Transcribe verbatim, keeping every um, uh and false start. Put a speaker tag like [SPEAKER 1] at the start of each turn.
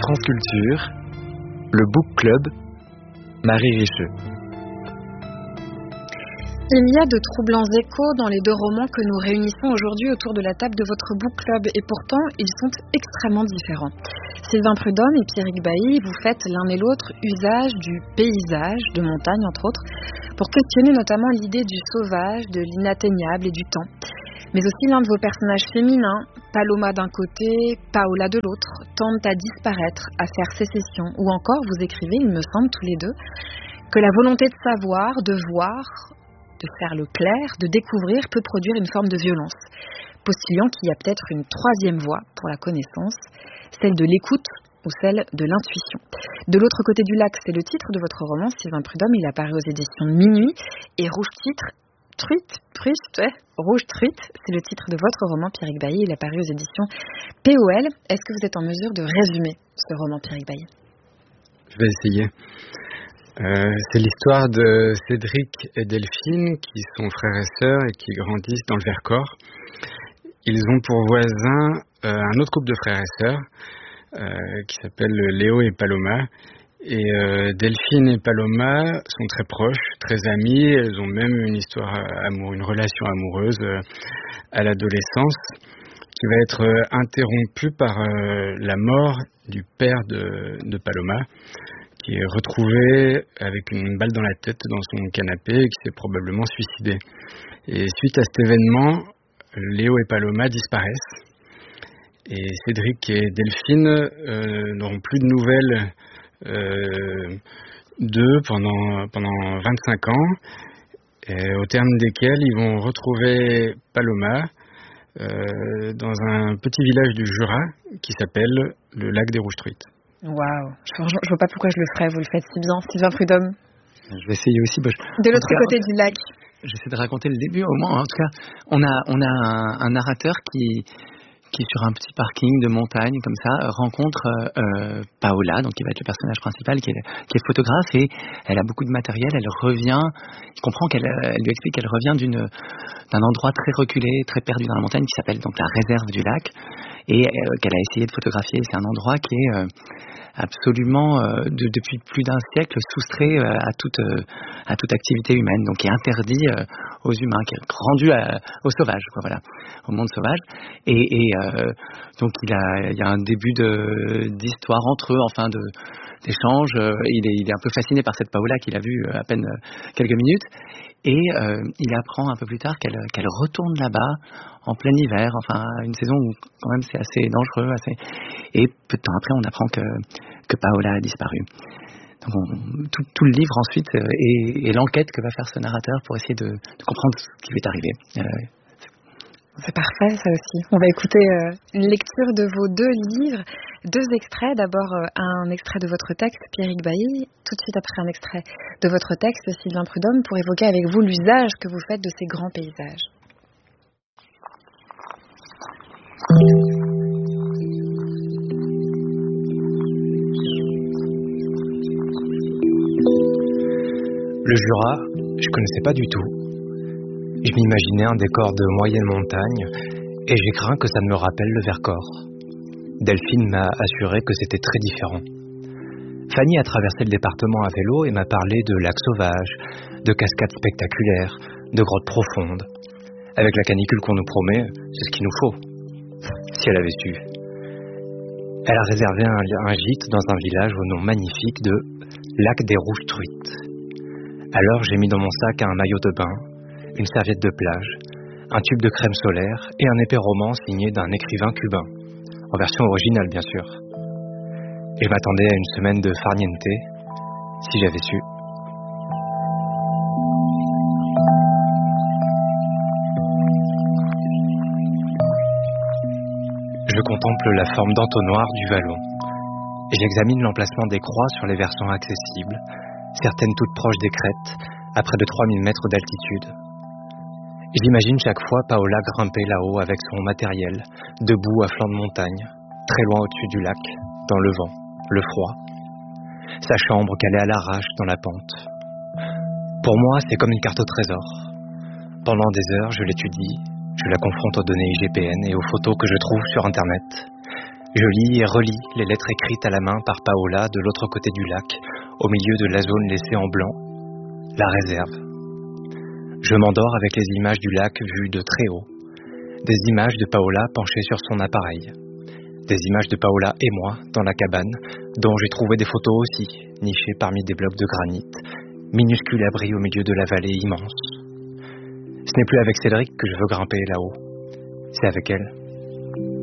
[SPEAKER 1] France Culture, le Book Club, Marie Richeux.
[SPEAKER 2] Il y a de troublants échos dans les deux romans que nous réunissons aujourd'hui autour de la table de votre Book Club, et pourtant ils sont extrêmement différents. Sylvain Prudhomme et Pierrick Bailly, vous faites l'un et l'autre usage du paysage, de montagne entre autres, pour questionner notamment l'idée du sauvage, de l'inatteignable et du temps. Mais aussi l'un de vos personnages féminins, Paloma d'un côté, Paola de l'autre, tendent à disparaître, à faire sécession, ou encore vous écrivez, il me semble tous les deux, que la volonté de savoir, de voir, de faire le clair, de découvrir peut produire une forme de violence, postulant qu'il y a peut-être une troisième voie pour la connaissance, celle de l'écoute ou celle de l'intuition. De l'autre côté du lac, c'est le titre de votre roman, Sylvain Prudhomme, il apparaît aux éditions de Minuit, et Rouge Titre, Truite, Truite, ouais, Rouge Truite, c'est le titre de votre roman, Pierrick Bailly, il apparaît aux éditions P O L. Est-ce que vous êtes en mesure de résumer ce roman, Pierrick Bailly ?
[SPEAKER 3] Je vais essayer. Euh, c'est l'histoire de Cédric et Delphine, qui sont frères et sœurs et qui grandissent dans le Vercors. Ils ont pour voisins euh, un autre couple de frères et sœurs euh, qui s'appellent Léo et Paloma. Et euh, Delphine et Paloma sont très proches, très amies. Elles ont même une histoire amour, une relation amoureuse euh, à l'adolescence qui va être euh, interrompue par euh, la mort du père de, de Paloma, qui est retrouvé avec une balle dans la tête dans son canapé et qui s'est probablement suicidé. Et suite à cet événement, Léo et Paloma disparaissent. Et Cédric et Delphine euh, n'auront plus de nouvelles euh, d'eux pendant, pendant vingt-cinq ans, et au terme desquels ils vont retrouver Paloma euh, dans un petit village du Jura qui s'appelle le lac des Rouges Truites.
[SPEAKER 2] Waouh, je ne vois pas pourquoi je le ferais, vous le faites si bien. Sylvain Prudhomme.
[SPEAKER 4] Je vais essayer aussi. Bah, je...
[SPEAKER 2] De l'autre cas, côté du lac.
[SPEAKER 4] J'essaie de raconter le début au moins. En tout cas, on a, on a un, un narrateur qui, qui, sur un petit parking de montagne, comme ça, rencontre euh, Paola, donc qui va être le personnage principal, qui est, qui est photographe, et elle a beaucoup de matériel. Elle revient, il comprend qu'elle elle lui explique qu'elle revient d'une, d'un endroit très reculé, très perdu dans la montagne, qui s'appelle donc la réserve du lac, et euh, qu'elle a essayé de photographier. C'est un endroit qui est euh, absolument, euh, de, depuis plus d'un siècle, soustrait euh, à, toute, euh, à toute activité humaine, donc qui est interdit euh, aux humains, qui est rendu à, aux sauvages, quoi, voilà, au monde sauvage. Et, et euh, donc il, a, il y a un début de, d'histoire entre eux, enfin de, d'échange. Il est, il est un peu fasciné par cette Paola qu'il a vue à peine quelques minutes. Et euh, il apprend un peu plus tard qu'elle, qu'elle retourne là-bas en plein hiver, enfin une saison où quand même c'est assez dangereux. Assez... Et peu de temps après, on apprend que, que Paola a disparu. Donc on, tout, tout le livre ensuite est, est l'enquête que va faire ce narrateur pour essayer de, de comprendre ce qui lui est arrivé. Euh,
[SPEAKER 2] C'est parfait, ça aussi. On va écouter euh, une lecture de vos deux livres, deux extraits. D'abord, euh, un extrait de votre texte, Pierrick Bailly, tout de suite après un extrait de votre texte, Sylvain Prudhomme, pour évoquer avec vous l'usage que vous faites de ces grands paysages.
[SPEAKER 5] Le Jura, je connaissais pas du tout. Je m'imaginais un décor de moyenne montagne et j'ai craint que ça ne me rappelle le Vercors. Delphine m'a assuré que c'était très différent. Fanny a traversé le département à vélo et m'a parlé de lacs sauvages, de cascades spectaculaires, de grottes profondes. Avec la canicule qu'on nous promet, c'est ce qu'il nous faut. Si elle avait su. Elle a réservé un, un gîte dans un village au nom magnifique de Lac des Rouges Truites. Alors j'ai mis dans mon sac un maillot de bain, une serviette de plage, un tube de crème solaire et un épais roman signé d'un écrivain cubain, en version originale bien sûr. Et je m'attendais à une semaine de farniente, si j'avais su. Je contemple la forme d'entonnoir du vallon, et j'examine l'emplacement des croix sur les versants accessibles, certaines toutes proches des crêtes, à près de trois mille mètres d'altitude. J'imagine chaque fois Paola grimper là-haut avec son matériel, debout à flanc de montagne, très loin au-dessus du lac, dans le vent, le froid. Sa chambre calée à l'arrache dans la pente. Pour moi, c'est comme une carte au trésor. Pendant des heures, je l'étudie, je la confronte aux données I G P N et aux photos que je trouve sur Internet. Je lis et relis les lettres écrites à la main par Paola de l'autre côté du lac, au milieu de la zone laissée en blanc, la réserve. Je m'endors avec les images du lac vues de très haut, des images de Paola penchée sur son appareil, des images de Paola et moi dans la cabane, dont j'ai trouvé des photos aussi, nichées parmi des blocs de granit, minuscules abris au milieu de la vallée immense. Ce n'est plus avec Cédric que je veux grimper là-haut, c'est avec elle.